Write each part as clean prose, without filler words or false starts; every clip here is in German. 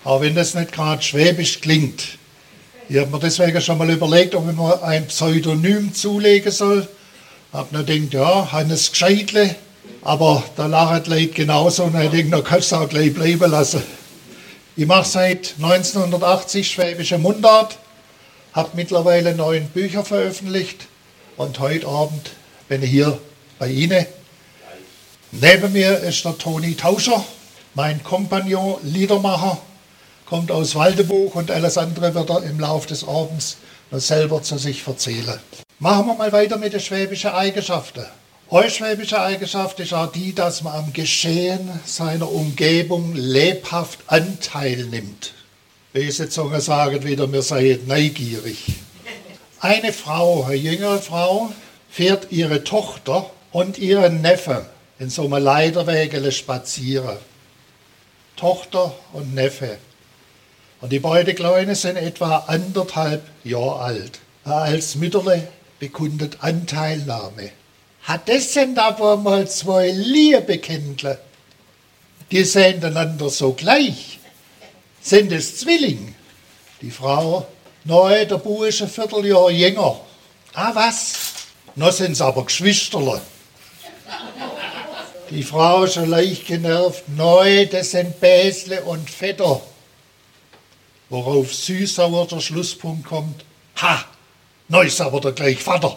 auch wenn das nicht gerade schwäbisch klingt. Ich habe mir deswegen schon mal überlegt, ob ich mir ein Pseudonym zulegen soll. Hab mir gedacht, ja, Hannes Gscheitle, aber da lachen die Leute genauso und ich denke, da kannst du es auch gleich bleiben lassen. Ich mache seit 1980 schwäbische Mundart, habe mittlerweile 9 Bücher veröffentlicht und heute Abend bin ich hier bei Ihnen. Neben mir ist der Toni Tauscher, mein Kompagnon, Liedermacher, kommt aus Waldebuch und alles andere wird er im Laufe des Abends noch selber zu sich erzählen. Machen wir mal weiter mit den schwäbischen Eigenschaften. Eure schwäbische Eigenschaft ist auch die, dass man am Geschehen seiner Umgebung lebhaft Anteil nimmt. Böse Zungen sagen wieder, wir seien neugierig. Eine Frau, eine jüngere Frau, fährt ihre Tochter und ihren Neffen in so einem Leiterwägele spazieren. Tochter und Neffe. Und die beiden Kleinen sind etwa 1,5 Jahre alt. Als Mütterle bekundet Anteilnahme. Hat das denn aber mal 2 Liebekindler? Die sehen einander so gleich. Sind es Zwilling? Die Frau, nein, der Bub ist ein Vierteljahr jünger. Ah, was? Noch sind es aber Geschwisterle. Die Frau schon leicht genervt. Nein, das sind Bäsle und Vetter. Worauf süß-sauer der Schlusspunkt kommt. Ha, neu ist aber der gleich Vater.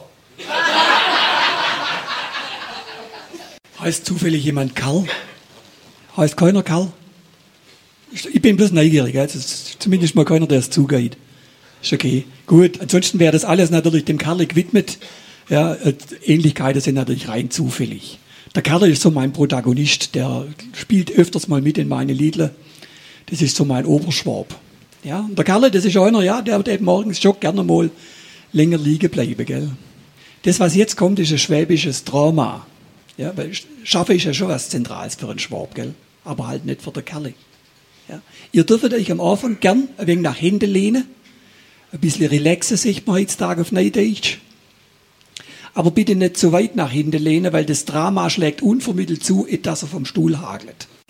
Heißt zufällig jemand Karl? Heißt keiner Karl? Ich bin bloß neugierig, also zumindest mal keiner, der es zugeht. Ist okay. Gut, ansonsten wäre das alles natürlich dem Karl gewidmet. Ja, Ähnlichkeiten sind natürlich rein zufällig. Der Karl ist so mein Protagonist, der spielt öfters mal mit in meine Liedle. Das ist so mein Oberschwab. Ja, und der Karl, das ist einer, ja, der wird morgens schon gerne mal länger liegen bleiben, gell. Das, was jetzt kommt, ist ein schwäbisches Drama. Ja, weil Schaffen ist ja schon was Zentrales für einen Schwab, gell, aber halt nicht für den Kerl. Ja. Ihr dürft euch am Anfang gern ein wenig nach hinten lehnen, ein bisschen relaxen, sagt man heutzutage auf Neudeutsch. Aber bitte nicht zu weit nach hinten lehnen, weil das Drama schlägt unvermittelt zu, dass er vom Stuhl hagelt.